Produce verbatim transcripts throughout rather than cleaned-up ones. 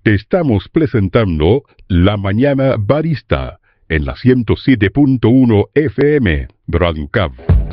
Te estamos presentando La Mañana Barista en la ciento siete punto uno F M, Radio Cab.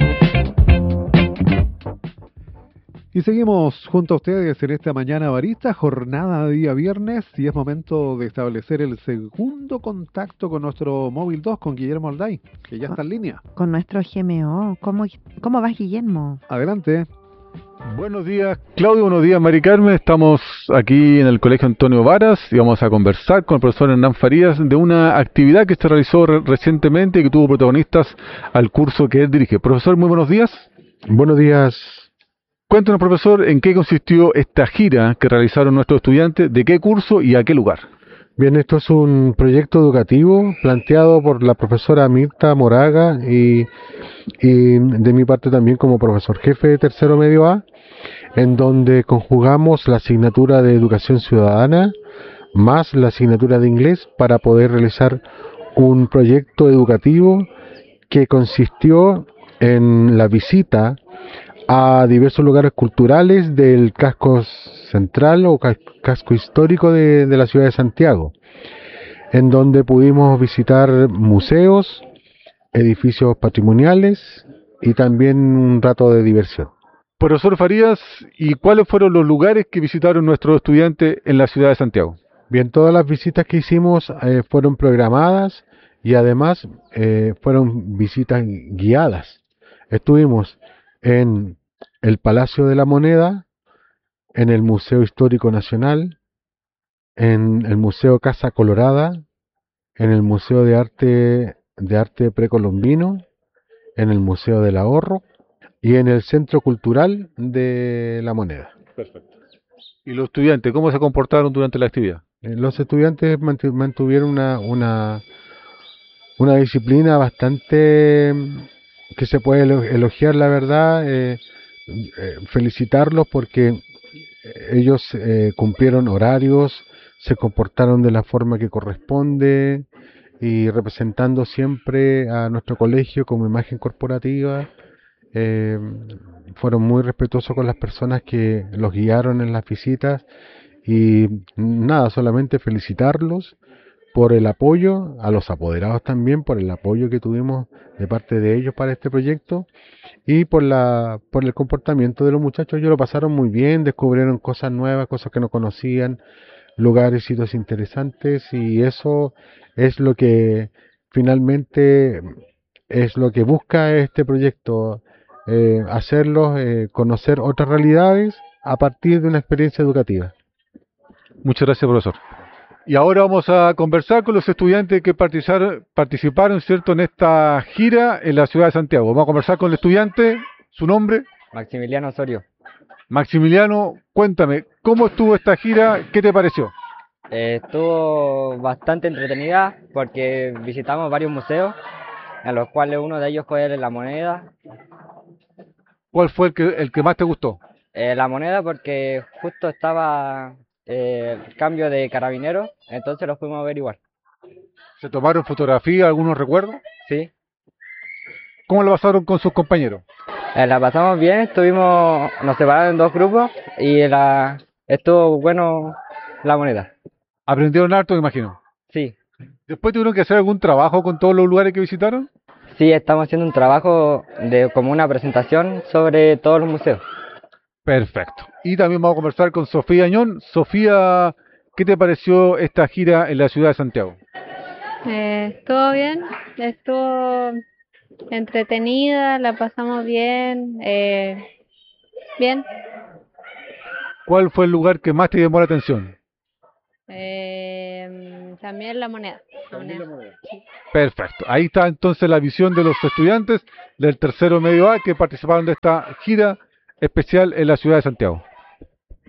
Y seguimos junto a ustedes en esta Mañana Barista, jornada de día viernes, y es momento de establecer el segundo contacto con nuestro móvil dos, con Guillermo Alday, que ya está en línea. Con nuestro G M O. ¿Cómo, cómo vas, Guillermo? Adelante. Buenos días, Claudio. Buenos días, Mari Carmen. Estamos aquí en el Colegio Antonio Varas y vamos a conversar con el profesor Hernán Farías de una actividad que se realizó re recientemente y que tuvo protagonistas al curso que él dirige. Profesor, muy buenos días. Buenos días. Cuéntanos, profesor, en qué consistió esta gira que realizaron nuestros estudiantes, de qué curso y a qué lugar. Bien, esto es un proyecto educativo planteado por la profesora Mirta Moraga y, y de mi parte también como profesor jefe de tercero medio A, en donde conjugamos la asignatura de educación ciudadana más la asignatura de inglés para poder realizar un proyecto educativo que consistió en la visita a diversos lugares culturales del casco central o casco histórico de, de la ciudad de Santiago, en donde pudimos visitar museos, edificios patrimoniales y también un rato de diversión. Profesor Farías, ¿y cuáles fueron los lugares que visitaron nuestros estudiantes en la ciudad de Santiago? Bien, todas las visitas que hicimos eh, fueron programadas y además eh, fueron visitas guiadas. Estuvimos en el Palacio de la Moneda, en el Museo Histórico Nacional, en el Museo Casa Colorada, en el Museo de Arte de Arte Precolombino, en el Museo del Ahorro y en el Centro Cultural de La Moneda. Perfecto. ¿Y los estudiantes cómo se comportaron durante la actividad? Eh, los estudiantes mantuvieron una, una, una disciplina bastante que se puede elogiar, la verdad. Eh, eh, felicitarlos porque ellos eh, cumplieron horarios, se comportaron de la forma que corresponde y representando siempre a nuestro colegio como imagen corporativa. Eh, fueron muy respetuosos con las personas que los guiaron en las visitas y nada, solamente felicitarlos por el apoyo, a los apoderados también por el apoyo que tuvimos de parte de ellos para este proyecto y por la por el comportamiento de los muchachos. Ellos lo pasaron muy bien, descubrieron cosas nuevas, cosas que no conocían, lugares, sitios interesantes, y eso es lo que finalmente es lo que busca este proyecto, eh, hacerlos eh, conocer otras realidades a partir de una experiencia educativa. Muchas gracias, profesor. Y ahora vamos a conversar con los estudiantes que participaron, participaron, ¿cierto?, en esta gira en la ciudad de Santiago. Vamos a conversar con el estudiante. ¿Su nombre? Maximiliano Osorio. Maximiliano, cuéntame, ¿cómo estuvo esta gira? ¿Qué te pareció? Eh, estuvo bastante entretenida porque visitamos varios museos, en los cuales uno de ellos fue el de La Moneda. ¿Cuál fue el que, el que más te gustó? Eh, La Moneda porque justo estaba eh, el cambio de carabineros, entonces lo fuimos a ver igual. ¿Se tomaron fotografías, algunos recuerdos? Sí. ¿Cómo lo pasaron con sus compañeros? Eh, la pasamos bien, estuvimos, nos separaron en dos grupos y la, estuvo bueno La Moneda. ¿Aprendieron harto, me imagino? Sí. ¿Después tuvieron que hacer algún trabajo con todos los lugares que visitaron? Sí, estamos haciendo un trabajo de como una presentación sobre todos los museos. Perfecto. Y también vamos a conversar con Sofía Añón. Sofía, ¿qué te pareció esta gira en la ciudad de Santiago? Eh, estuvo bien, estuvo entretenida, la pasamos bien, eh, bien. ¿Cuál fue el lugar que más te llamó la atención? Eh, también La Moneda. La moneda. La moneda. Sí. Perfecto. Ahí está entonces la visión de los estudiantes del tercero medio A que participaron de esta gira especial en la ciudad de Santiago.